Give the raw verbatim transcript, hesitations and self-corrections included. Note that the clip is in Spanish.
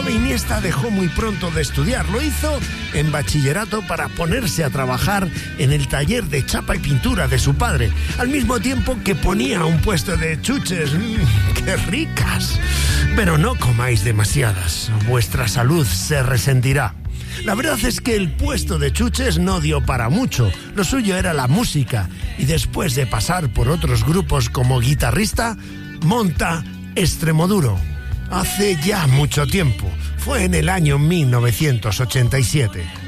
Xavi Iniesta dejó muy pronto de estudiar. Lo hizo en bachillerato para ponerse a trabajar en el taller de chapa y pintura de su padre, al mismo tiempo que ponía un puesto de chuches. ¡Mmm, qué ricas! Pero no comáis demasiadas, vuestra salud se resentirá. La verdad es que el puesto de chuches no dio para mucho. Lo suyo era la música, y después de pasar por otros grupos como guitarrista, monta Extremoduro. Hace ya mucho tiempo, fue en el año mil novecientos ochenta y siete.